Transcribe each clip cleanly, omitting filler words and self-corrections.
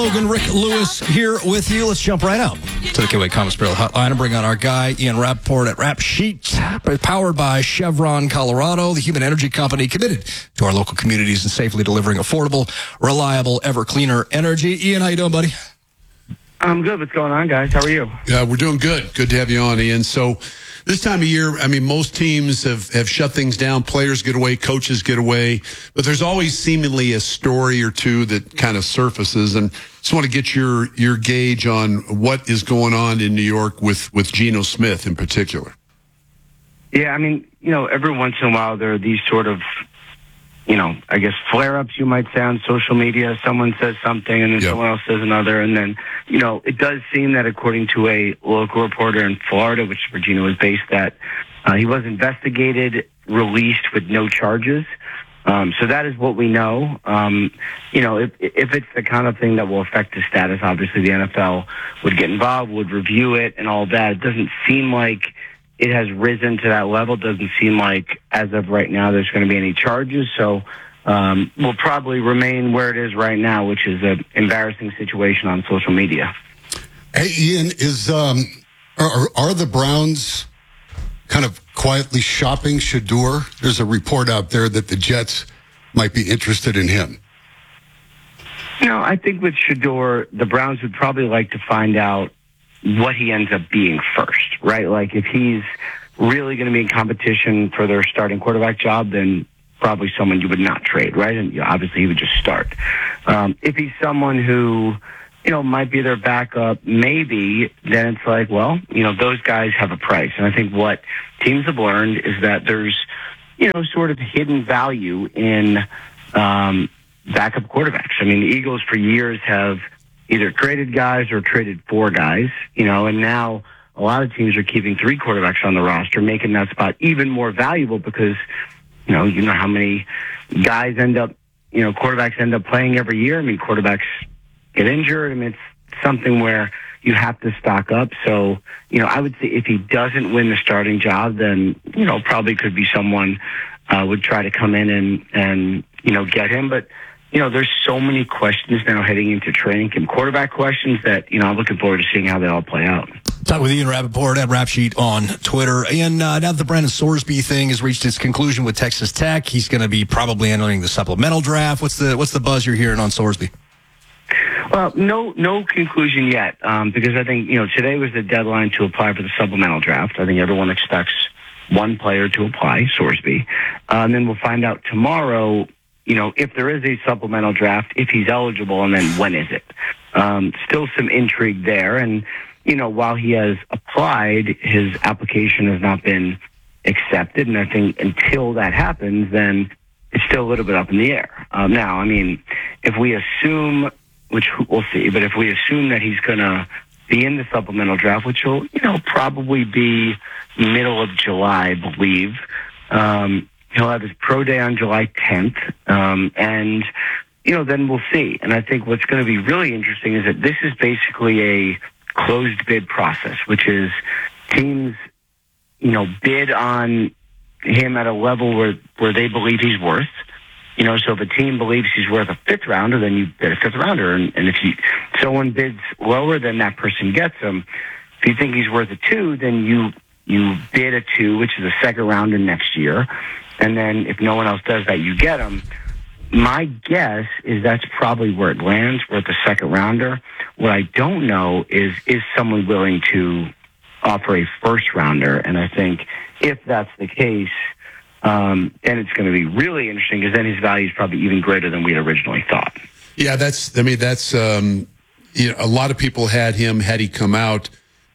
Logan, Rick Lewis here with you. Let's jump right out to the Gateway Commerce Bureau hotline and bring on our guy, Ian Rappaport at Rap Sheet, powered by Chevron Colorado, the human energy company committed to our local communities and safely delivering affordable, reliable, ever cleaner energy. Ian, how you doing, buddy? I'm good. What's going on, guys? How are you? Yeah, we're doing good. Good to have you on, Ian. So this time of year, I mean, most teams have shut things down. Players get away, coaches get away, but there's always seemingly a story or two that kind of surfaces. And just want to get your gauge on what is going on in New York with Geno Smith in particular. Yeah, I mean, every once in a while there are these sort of, I guess flare-ups, you might say, on social media. Someone says something and then someone else says another. And then, it does seem that according to a local reporter in Florida, which Virginia was based at, he was investigated, released with no charges. So that is what we know. If it's the kind of thing that will affect his status, obviously the NFL would get involved, would review it and all that. It doesn't seem like it has risen to that level. Doesn't seem like, as of right now, there's going to be any charges. So we'll probably remain where it is right now, which is an embarrassing situation on social media. Hey, Ian, are the Browns kind of quietly shopping Shedeur? There's a report out there that the Jets might be interested in him. I think with Shedeur, the Browns would probably like to find out what he ends up being first, right? Like, if he's really going to be in competition for their starting quarterback job, then probably someone you would not trade, right? And obviously he would just start. If he's someone who, might be their backup, maybe, then it's like, well, those guys have a price. And I think what teams have learned is that there's, sort of hidden value in backup quarterbacks. I mean, the Eagles for years have either traded guys or traded for guys, and now a lot of teams are keeping three quarterbacks on the roster, making that spot even more valuable because, you know how many guys quarterbacks end up playing every year. I mean, quarterbacks get injured. I mean, it's something where you have to stock up. So, I would say if he doesn't win the starting job, then, probably could be someone would try to come in and get him. But, there's so many questions now heading into training camp, quarterback questions that, I'm looking forward to seeing how they all play out. Talk with Ian Rappaport at Rap Sheet on Twitter. And now that the Brandon Sorsby thing has reached its conclusion with Texas Tech, he's going to be probably entering the supplemental draft. What's the buzz you're hearing on Sorsby? Well, no conclusion yet, because I think, today was the deadline to apply for the supplemental draft. I think everyone expects one player to apply, Sorsby. And then we'll find out tomorrow, if there is a supplemental draft, if he's eligible, and then when is it. Still some intrigue there. And, while he has applied, his application has not been accepted. And I think until that happens, then it's still a little bit up in the air. Now, I mean, if we assume, which we'll see, but if we assume that he's going to be in the supplemental draft, which will, probably be middle of July, I believe, he'll have his pro day on July 10th, and, then we'll see. And I think what's going to be really interesting is that this is basically a closed bid process, which is teams, bid on him at a level where they believe he's worth. So if a team believes he's worth a fifth rounder, then you bid a fifth rounder. And if someone bids lower, then that person gets him. If you think he's worth a two, then you bid a two, which is a second rounder next year. And then if no one else does that, you get him. My guess is that's probably where it lands, worth a second rounder. What I don't know is someone willing to offer a first rounder? And I think if that's the case, then it's going to be really interesting because then his value is probably even greater than we had originally thought. Yeah, that's a lot of people had him, had he come out,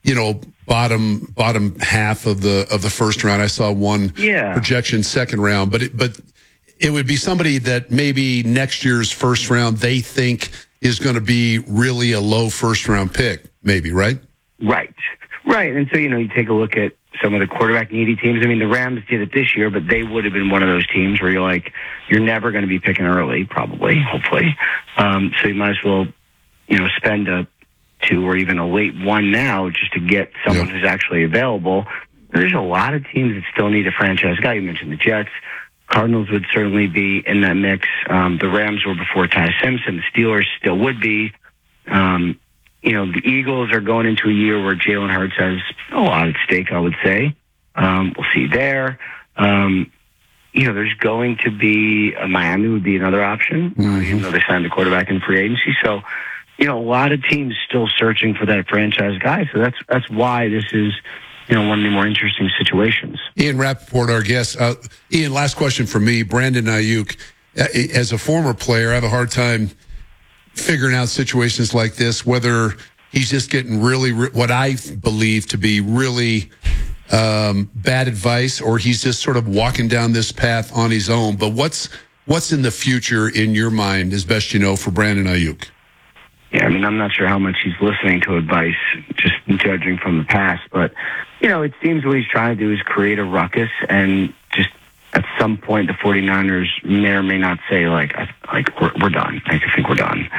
bottom half of the first round. I saw one projection second round, but it would be somebody that maybe next year's first round they think is going to be really a low first round pick, maybe, right? Right. And so, you take a look at some of the quarterback needy teams. I mean, the Rams did it this year, but they would have been one of those teams where you're never going to be picking early, probably, hopefully. So you might as well, spend a 2 or even a late 1 now just to get someone who's actually available. There's a lot of teams that still need a franchise guy. You mentioned the Jets. Cardinals would certainly be in that mix. The Rams were before Ty Simpson. The Steelers still would be. The Eagles are going into a year where Jalen Hurts has a lot at stake, I would say. We'll see there. There's going to be Miami would be another option, even though they signed a quarterback in free agency. So, a lot of teams still searching for that franchise guy. So that's why this is, one of the more interesting situations. Ian Rappaport, our guest. Ian, last question for me. Brandon Ayuk, as a former player, I have a hard time figuring out situations like this, whether he's just getting really what I believe to be really bad advice, or he's just sort of walking down this path on his own. But what's in the future in your mind, as best you know, for Brandon Ayuk? Yeah, I'm not sure how much he's listening to advice, just judging from the past. But, it seems what he's trying to do is create a ruckus, and just at some point the 49ers may or may not say, we're done. I think we're done.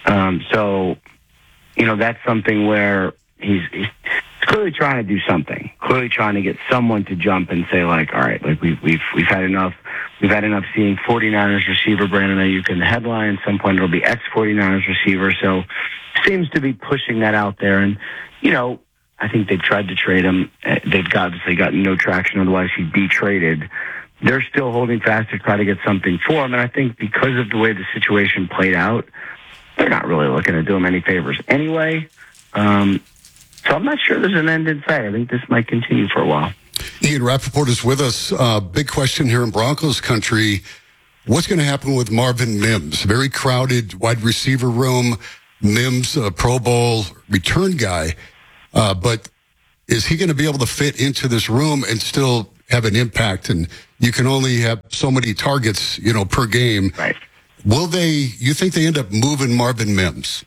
That's something where he's clearly trying to do something, clearly trying to get someone to jump and say, all right, we've had enough. We've had enough seeing 49ers receiver Brandon Ayuk in the headline. At some point it'll be ex-49ers receiver. So seems to be pushing that out there. And, I think they've tried to trade him. They've obviously gotten no traction. Otherwise he'd be traded. They're still holding fast to try to get something for him. And I think because of the way the situation played out, they're not really looking to do him any favors anyway. So I'm not sure there's an end in sight. I think this might continue for a while. Ian Rappaport is with us. Big question here in Broncos country. What's going to happen with Marvin Mims? Very crowded wide receiver room. Mims, a Pro Bowl return guy. But is he going to be able to fit into this room and still have an impact? And you can only have so many targets, per game. Right. You think they end up moving Marvin Mims?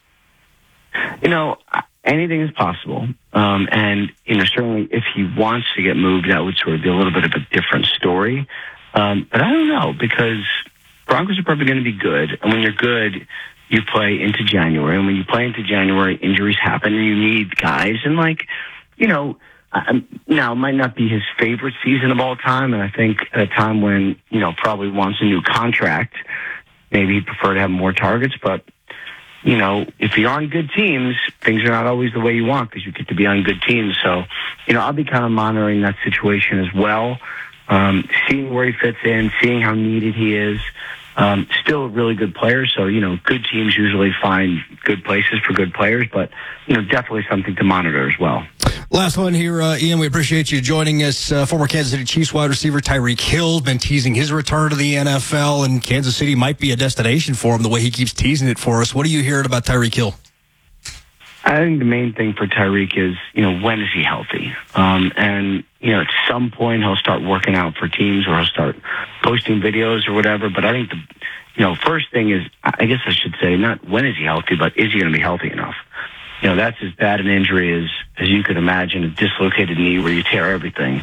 Anything is possible. And certainly if he wants to get moved, that would sort of be a little bit of a different story. But I don't know, because Broncos are probably going to be good. And when you're good, you play into January. And when you play into January, injuries happen and you need guys. And now it might not be his favorite season of all time. And I think at a time when, probably wants a new contract, maybe he'd prefer to have more targets. But, if you're on good teams, things are not always the way you want because you get to be on good teams. So, I'll be kind of monitoring that situation as well, seeing where he fits in, seeing how needed he is. Still a really good player. So, good teams usually find good places for good players, but, definitely something to monitor as well. Last one here, Ian. We appreciate you joining us. Former Kansas City Chiefs wide receiver Tyreek Hill been teasing his return to the NFL, and Kansas City might be a destination for him the way he keeps teasing it for us. What are you hearing about Tyreek Hill? I think the main thing for Tyreek is, when is he healthy? And at some point he'll start working out for teams or he'll start posting videos or whatever. But I think the, first thing is, I guess I should say, not when is he healthy, but is he going to be healthy enough? That's as bad an injury as you could imagine, a dislocated knee where you tear everything.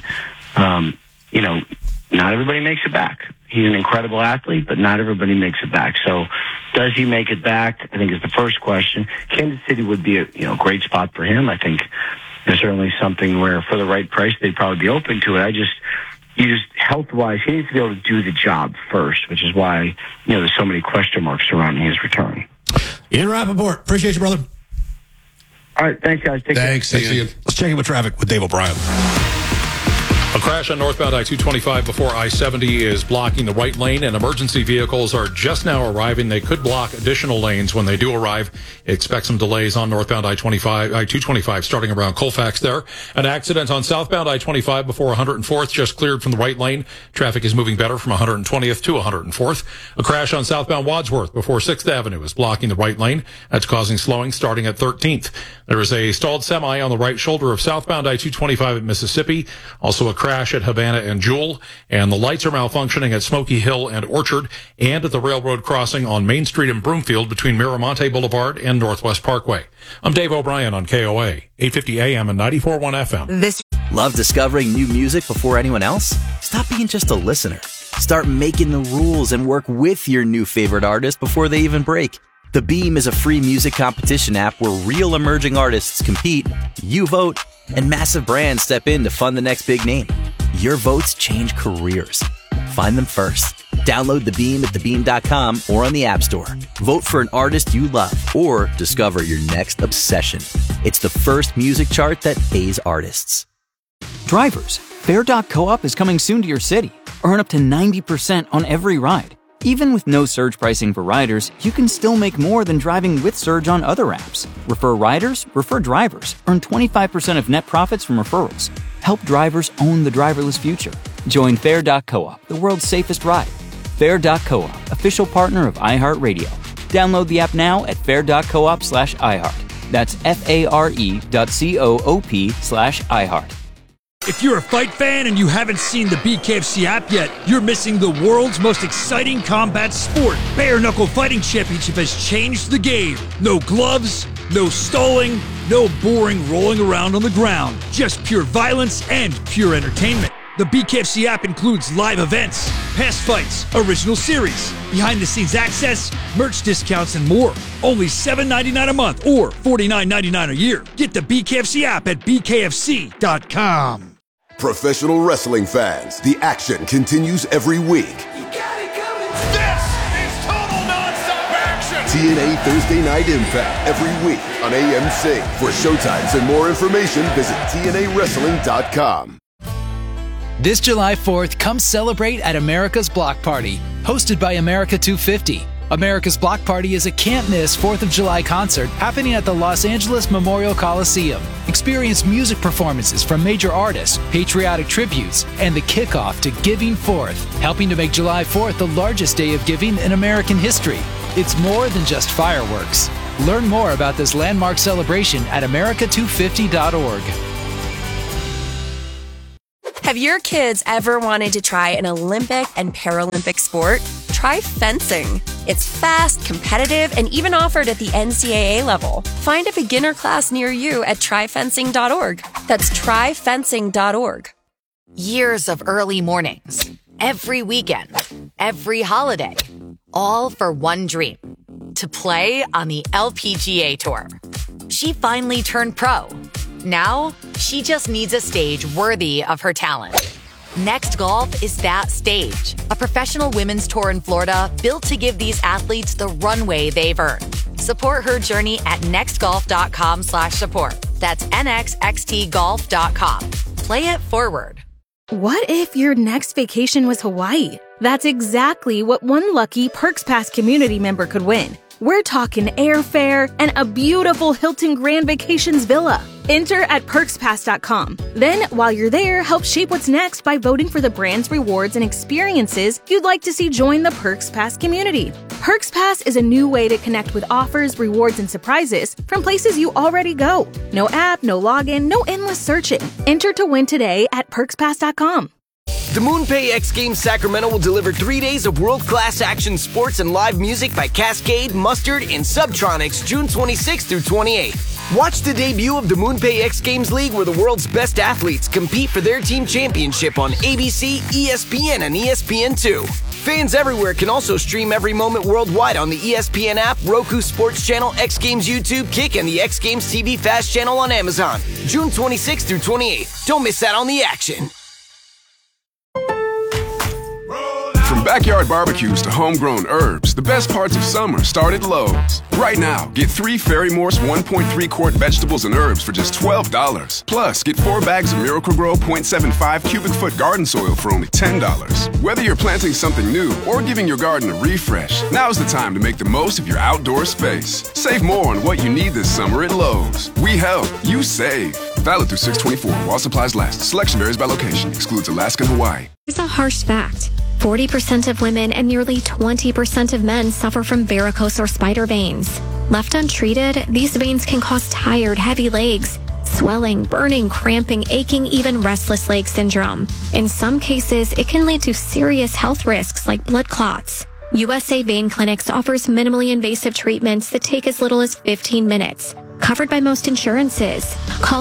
Not everybody makes it back. He's an incredible athlete, but not everybody makes it back. So does he make it back? I think is the first question. Kansas City would be a great spot for him. I think there's certainly something where for the right price, they'd probably be open to it. Health-wise, he needs to be able to do the job first, which is why, there's so many question marks surrounding his return. Ian Rappaport, appreciate you, brother. All right, thanks, guys. Take care. Thanks, Ian. Let's check in with traffic with Dave O'Brien. A crash on northbound I-225 before I-70 is blocking the right lane, and emergency vehicles are just now arriving. They could block additional lanes when they do arrive. Expect some delays on northbound I-225 starting around Colfax there. An accident on southbound I-25 before 104th just cleared from the right lane. Traffic is moving better from 120th to 104th. A crash on southbound Wadsworth before 6th Avenue is blocking the right lane. That's causing slowing starting at 13th. There is a stalled semi on the right shoulder of southbound I-225 at Mississippi. Also a crash at Havana and Jewel, and the lights are malfunctioning at Smoky Hill and Orchard, and at the railroad crossing on Main Street in Broomfield between Miramonte Boulevard and Northwest Parkway. I'm Dave O'Brien on KOA, 850 AM and 94.1 FM. Love discovering new music before anyone else? Stop being just a listener. Start making the rules and work with your new favorite artist before they even break. The Beam is a free music competition app where real emerging artists compete, you vote, and massive brands step in to fund the next big name. Your votes change careers. Find them first. Download The Beam at thebeam.com or on the App Store. Vote for an artist you love or discover your next obsession. It's the first music chart that pays artists. Drivers, Fair.coop is coming soon to your city. Earn up to 90% on every ride. Even with no surge pricing for riders, you can still make more than driving with surge on other apps. Refer riders, refer drivers. Earn 25% of net profits from referrals. Help drivers own the driverless future. Join Fair.coop, the world's safest ride. Fair.coop, official partner of iHeartRadio. Download the app now at fair.coop/iHeart. That's FARE.coop/iHeart. If you're a fight fan and you haven't seen the BKFC app yet, you're missing the world's most exciting combat sport. Bare Knuckle Fighting Championship has changed the game. No gloves, no stalling, no boring rolling around on the ground. Just pure violence and pure entertainment. The BKFC app includes live events, past fights, original series, behind-the-scenes access, merch discounts, and more. Only $7.99 a month or $49.99 a year. Get the BKFC app at bkfc.com. Professional wrestling fans, the action continues every week. You got it coming. This is total nonstop action. TNA Thursday Night Impact every week on AMC. For showtimes and more information, visit TNAWrestling.com. This July 4th, come celebrate at America's Block Party, hosted by America 250. America's Block Party is a can't-miss 4th of July concert happening at the Los Angeles Memorial Coliseum. Experience music performances from major artists, patriotic tributes, and the kickoff to Giving Forth, helping to make July 4th the largest day of giving in American history. It's more than just fireworks. Learn more about this landmark celebration at america250.org. Have your kids ever wanted to try an Olympic and Paralympic sport? Try fencing. It's fast, competitive, and even offered at the NCAA level. Find a beginner class near you at tryfencing.org. That's tryfencing.org. Years of early mornings, every weekend, every holiday, all for one dream: to play on the LPGA Tour. She finally turned pro. Now, she just needs a stage worthy of her talent. Next Golf is that stage, a professional women's tour in Florida built to give these athletes the runway they've earned. Support her journey at nextgolf.com/support. That's nxxtgolf.com. Play it forward. What if your next vacation was Hawaii? That's exactly what one lucky Perks Pass community member could win. We're talking airfare and a beautiful Hilton Grand Vacations villa. Enter at perkspass.com. Then, while you're there, help shape what's next by voting for the brands, rewards, and experiences you'd like to see join the Perks Pass community. Perks Pass is a new way to connect with offers, rewards, and surprises from places you already go. No app, no login, no endless searching. Enter to win today at perkspass.com. The MoonPay X Games Sacramento will deliver 3 days of world-class action sports and live music by Cascade, Mustard, and Subtronics June 26th through 28th. Watch the debut of the MoonPay X Games League, where the world's best athletes compete for their team championship on ABC, ESPN, and ESPN2. Fans everywhere can also stream every moment worldwide on the ESPN app, Roku Sports Channel, X Games YouTube, Kick, and the X Games TV Fast Channel on Amazon. June 26th through 28th. Don't miss out on the action. From backyard barbecues to homegrown herbs, the best parts of summer start at Lowe's. Right now, get 3 Fairy Morse 1.3 quart vegetables and herbs for just $12. Plus, get 4 bags of Miracle-Gro 0.75 cubic foot garden soil for only $10. Whether you're planting something new or giving your garden a refresh, now's the time to make the most of your outdoor space. Save more on what you need this summer at Lowe's. We help, you save. Valid through 6/24 while supplies last. Selection varies by location. Excludes Alaska and Hawaii. Here's a harsh fact. 40% of women and nearly 20% of men suffer from varicose or spider veins. Left untreated, these veins can cause tired, heavy legs, swelling, burning, cramping, aching, even restless leg syndrome. In some cases, it can lead to serious health risks like blood clots. USA Vein Clinics offers minimally invasive treatments that take as little as 15 minutes. Covered by most insurances. Call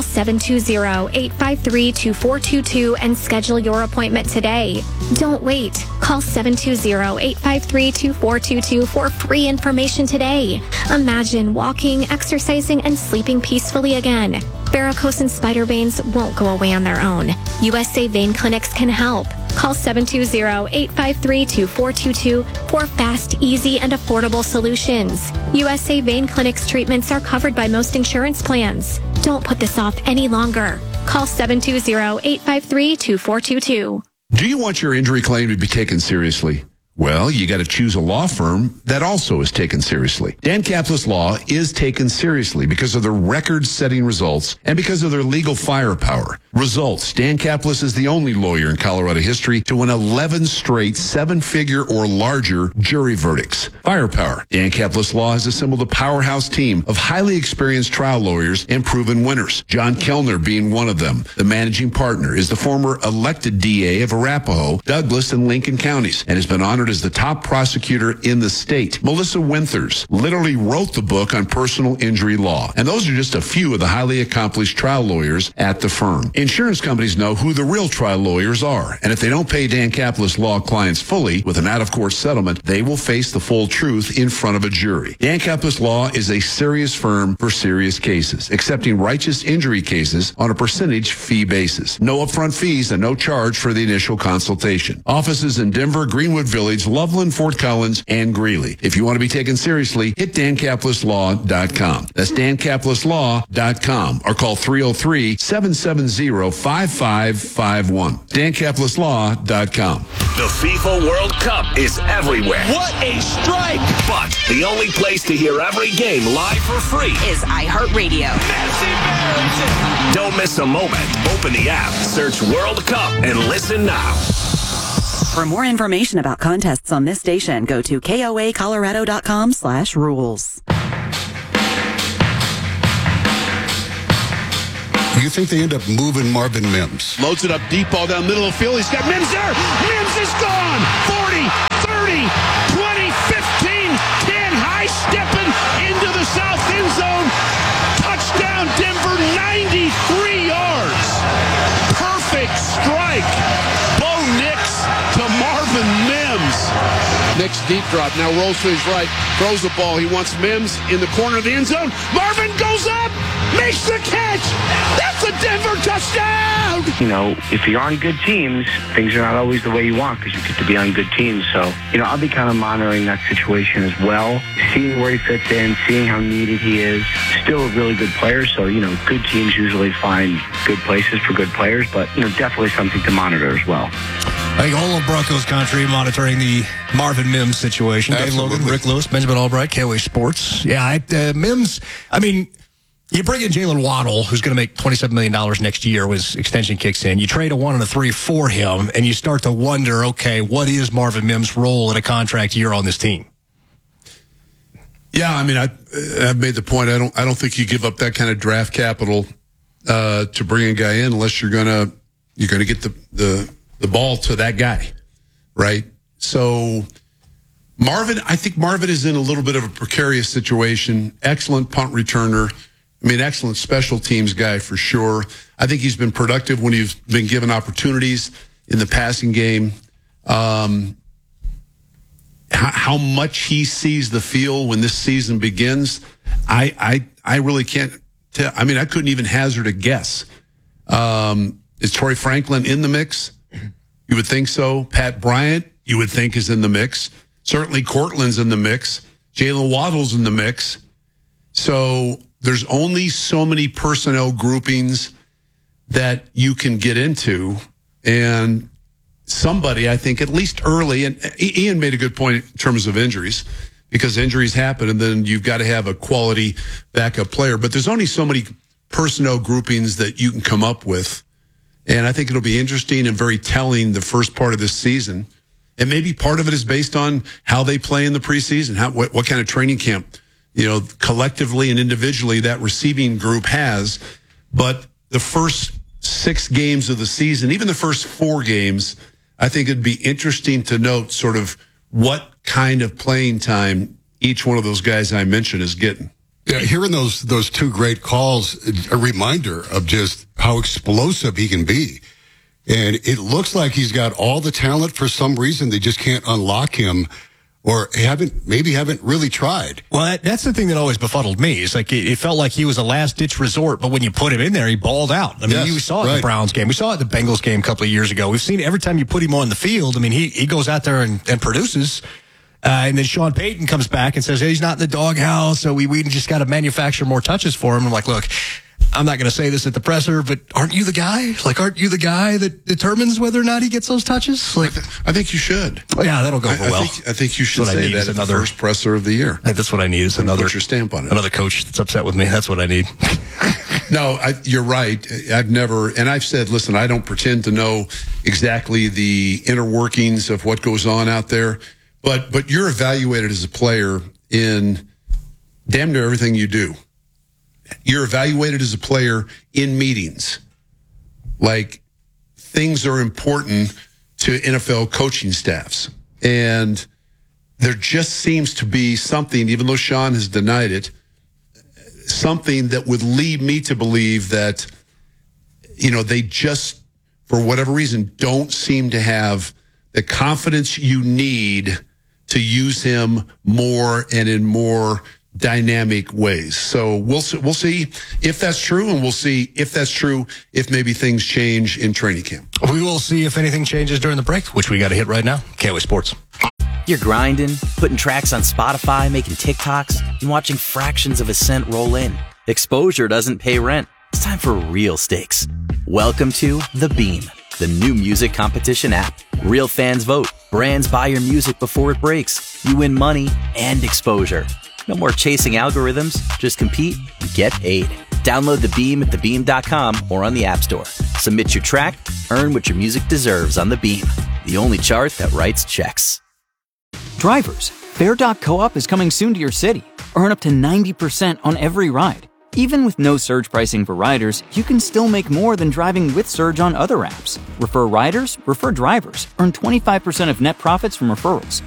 720-853-2422 and schedule your appointment today. Don't wait. Call 720-853-2422 for free information today. Imagine walking, exercising, and sleeping peacefully again. Varicose and spider veins won't go away on their own. USA Vein Clinics can help. Call 720-853-2422 for fast, easy, and affordable solutions. USA Vein Clinic's treatments are covered by most insurance plans. Don't put this off any longer. Call 720-853-2422. Do you want your injury claim to be taken seriously? Well, you got to choose a law firm that also is taken seriously. Dan Caplis Law is taken seriously because of their record-setting results and because of their legal firepower. Results. Dan Caplis is the only lawyer in Colorado history to win 11 straight 7-figure or larger jury verdicts. Firepower. Dan Caplis Law has assembled a powerhouse team of highly experienced trial lawyers and proven winners. John Kellner being one of them. The managing partner is the former elected DA of Arapahoe, Douglas, and Lincoln counties and has been honored as the top prosecutor in the state. Melissa Winthers literally wrote the book on personal injury law. And those are just a few of the highly accomplished trial lawyers at the firm. Insurance companies know who the real trial lawyers are. And if they don't pay Dan Caplis Law clients fully with an out-of-court settlement, they will face the full truth in front of a jury. Dan Caplis Law is a serious firm for serious cases, accepting righteous injury cases on a percentage fee basis. No upfront fees and no charge for the initial consultation. Offices in Denver, Greenwood Village, Loveland, Fort Collins, and Greeley. If you want to be taken seriously, hit DanCaplisLaw.com. That's DanCaplisLaw.com or call 303-770-5551. DanCaplisLaw.com. The FIFA World Cup is everywhere. What a strike! But the only place to hear every game live for free is iHeartRadio. Don't miss a moment. Open the app, search World Cup, and listen now. For more information about contests on this station, go to koacolorado.com/rules. You think they end up moving Marvin Mims? Loads it up deep, ball down middle of the field. He's got Mims there. Mims is gone. 40, 30, 20, 15, 10. High stepping into the south end zone. Touchdown, Denver, 93 yards. Perfect strike. Bo Nix to Marvin Mims. Nix deep drop. Now rolls to his right. Throws the ball. He wants Mims in the corner of the end zone. Marvin goes up. Makes the catch. That's a Denver touchdown. You know, if you're on good teams, things are not always the way you want because you get to be on good teams. So, you know, I'll be kind of monitoring that situation as well, seeing where he fits in, seeing how needed he is. Still a really good player. So, you know, good teams usually find good places for good players, but, you know, definitely something to monitor as well. I think all of Broncos country monitoring the Marvin Mims situation. Absolutely. Dave Logan, Rick Lewis, Benjamin Albright, KOA Sports. Yeah, Mims, I mean, you bring in Jalen Waddle, who's going to make $27 million next year when his extension kicks in. You trade a 1 and a 3 for him, and you start to wonder, okay, what is Marvin Mims' role in a contract year on this team? Yeah, I mean, I've made the point. I don't think you give up that kind of draft capital to bring a guy in unless you're gonna get the ball to that guy, right? So I think Marvin is in a little bit of a precarious situation. Excellent punt returner. I mean, excellent special teams guy for sure. I think he's been productive when he's been given opportunities in the passing game. How much he sees the field when this season begins, I really can't tell. I mean, I couldn't even hazard a guess. Is Troy Franklin in the mix? You would think so. Pat Bryant, you would think, is in the mix. Certainly Cortland's in the mix. Jalen Waddle's in the mix. So there's only so many personnel groupings that you can get into. And somebody, I think, at least early, and Ian made a good point in terms of injuries, because injuries happen and then you've got to have a quality backup player. But there's only so many personnel groupings that you can come up with. And I think it'll be interesting and very telling the first part of this season. And maybe part of it is based on how they play in the preseason, what kind of training camp, collectively and individually that receiving group has. But the first 6 games of the season, even the first 4 games, I think it'd be interesting to note sort of what kind of playing time each one of those guys I mentioned is getting. Yeah, hearing those 2 great calls, a reminder of just how explosive he can be. And it looks like he's got all the talent. For some reason, they just can't unlock him. or haven't really tried. Well, that's the thing that always befuddled me. It's like it felt like he was a last-ditch resort, but when you put him in there, he balled out. I mean, we saw it in the Browns game. We saw it in the Bengals game a couple of years ago. We've seen every time you put him on the field, I mean, he goes out there and produces. And then Sean Payton comes back and says, hey, he's not in the doghouse, so we just got to manufacture more touches for him. I'm like, look, I'm not going to say this at the presser, but aren't you the guy? Like, aren't you the guy that determines whether or not he gets those touches? Like, I think you should. Oh, yeah, that'll go well. I think you should say that at the first presser of the year. That's what I need. Is another put your stamp on it. Another coach that's upset with me. That's what I need. No, you're right. I've said, listen, I don't pretend to know exactly the inner workings of what goes on out there, but you're evaluated as a player in damn near everything you do. You're evaluated as a player in meetings. Like, things are important to NFL coaching staffs. And there just seems to be something, even though Sean has denied it, something that would lead me to believe that, they just, for whatever reason, don't seem to have the confidence you need to use him more and in more dynamic ways. So we'll see if that's true, and we'll see if that's true if maybe things change in training camp. We will see if anything changes during the break, which we got to hit right now. KOA Sports. You're grinding, putting tracks on Spotify, making TikToks, and watching fractions of a cent roll in. Exposure doesn't pay rent. It's time for real stakes. Welcome to The Beam, the new music competition app. Real fans vote. Brands buy your music before it breaks. You win money and exposure. No more chasing algorithms. Just compete and get paid. Download The Beam at thebeam.com or on the App Store. Submit your track. Earn what your music deserves on The Beam, the only chart that writes checks. Drivers, Fair.coop is coming soon to your city. Earn up to 90% on every ride. Even with no surge pricing for riders, you can still make more than driving with surge on other apps. Refer riders, refer drivers. Earn 25% of net profits from referrals.